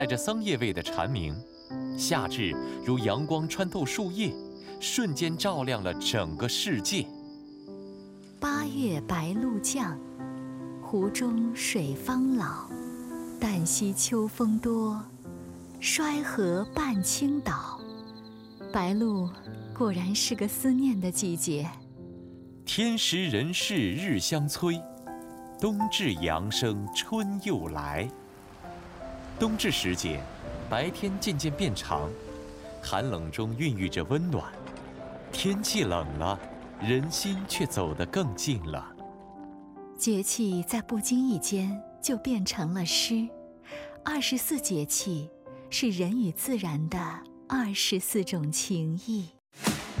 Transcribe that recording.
带着桑叶味的蝉鸣，夏至如阳光穿透树叶，瞬间照亮了整个世界。 8月白露降，湖中水方老。旦夕秋风多，衰河半倾倒。白露果然是个思念的季节。 天时人事日相催，冬至阳生春又来。冬至时节，白天渐渐变长，寒冷中孕育着温暖。天气冷了，人心却走得更近了。 节气在不经意间就变成了诗。24节气是人与自然的24种情谊。